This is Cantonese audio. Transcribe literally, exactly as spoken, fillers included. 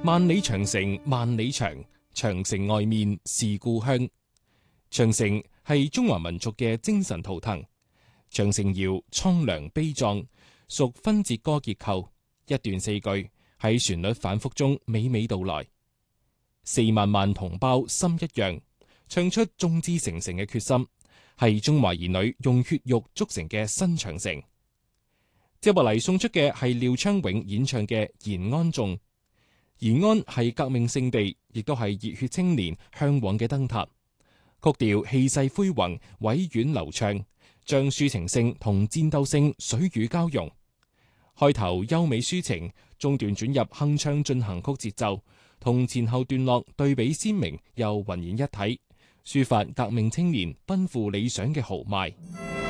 萬里長城萬里長，長城外面是故鄉。長城係中華民族嘅精神圖騰。長城謠蒼涼悲壯，屬分節歌結構，一段四句喺旋律反覆中娓娓道來。四萬萬同胞心一樣，唱出眾志成城嘅決心，係中華兒女用血肉築成嘅新長城。接落嚟送出嘅係廖昌永演唱嘅《延安頌》。延安係革命聖地，亦都係熱血青年向往嘅燈塔。曲調氣勢恢宏，委婉流暢，將抒情性同戰鬥性水乳交融。開頭優美抒情，中段轉入鏗鏘進行曲節奏，同前後段落對比鮮明又渾然一體，抒發革命青年奔赴理想嘅豪邁。